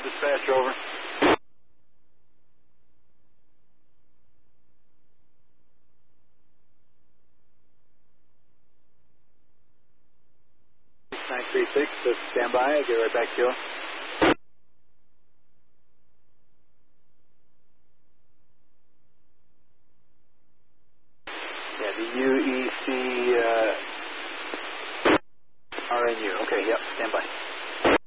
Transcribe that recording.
dispatch, over. Just stand by. I'll get right back to you. Yeah, the UEC RNU. Okay, yep, stand by.